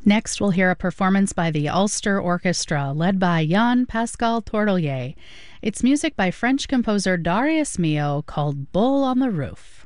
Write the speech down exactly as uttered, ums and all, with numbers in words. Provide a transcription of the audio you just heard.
Next, we'll hear a performance by the Ulster Orchestra, led by Jan Pascal Tourtellier. It's music by French composer Darius Milhaud called Bull on the Roof.